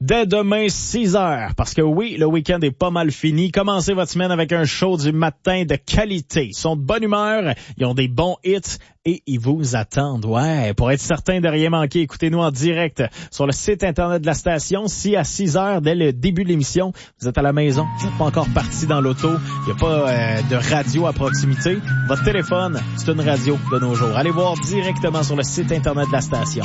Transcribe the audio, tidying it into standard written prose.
dès demain 6h. Parce que oui, le week-end est pas mal fini. Commencez votre semaine avec un show du matin de qualité. Ils sont de bonne humeur, ils ont des bons hits et ils vous attendent. Ouais, pour être certain de rien manquer, écoutez-nous en direct sur le site internet de la station. Si à 6h, dès le début de l'émission, vous êtes à la maison, vous n'êtes pas encore parti dans l'auto, il n'y a pas de radio à proximité, votre téléphone, c'est une radio de nos jours. Allez voir directement sur le site internet de la station.